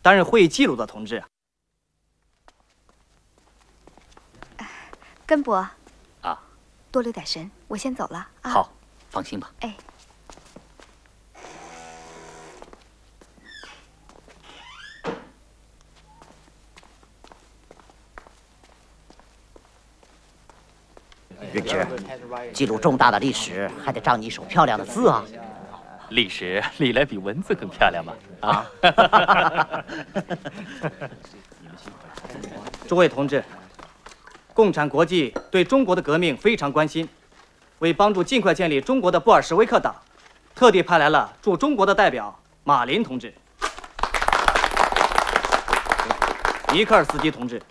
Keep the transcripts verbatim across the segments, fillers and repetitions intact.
担任会议记录的同志。 根伯。 啊。 多留点神，我先走了啊。 好，放心吧。 哎。 日志，记录重大的历史，还得仗你手漂亮的字啊！ 历史历来比文字更漂亮嘛！啊！ 诸位同志，共产国际对中国的革命非常关心，为帮助尽快建立中国的布尔什维克党，特地派来了驻中国的代表马林同志、尼克尔斯基同志。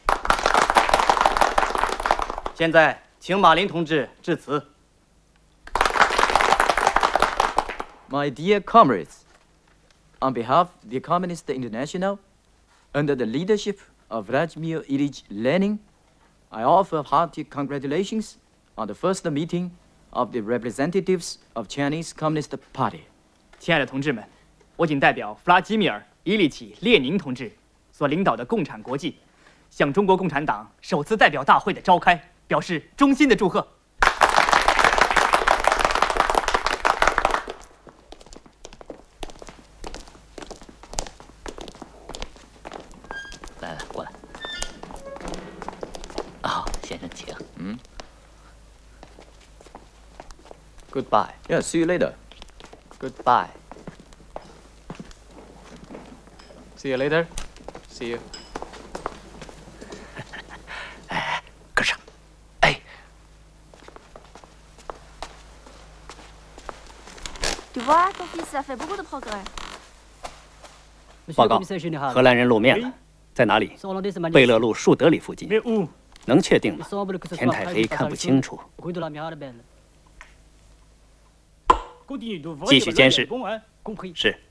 现在。 请马林同志致辞。 My dear comrades, on behalf of the Communist International, under the leadership of Vladimir Ilyich Lenin, I offer hearty congratulations on the first meeting of the representatives of Chinese Communist Party. 亲爱的同志们，我谨代表弗拉基米尔·伊利奇·列宁同志所领导的共产国际，向中国共产党首次代表大会的召开。 表示衷心的祝贺。 来来，过来。啊，先生，请。嗯。 Goodbye. Yeah, see you later. Goodbye. See you later. See you. 报告，荷兰人露面了，在哪里？贝勒路树德里附近。能确定吗？天太黑，看不清楚。继续监视。是。